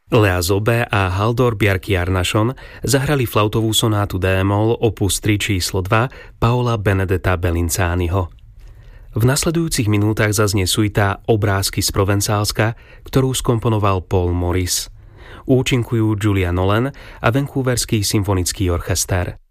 Lea Zobe a Halldór Bjarki-Arnason zahrali flautovú sonátu d-moll opus 3 číslo 2 Paola Benedetta Bellincaniho. V nasledujúcich minútach zaznie suita Obrázky z Provencálska, ktorú skomponoval Paul Morris. Účinkujú Julia Nolan a Vancouverský symfonický orchester.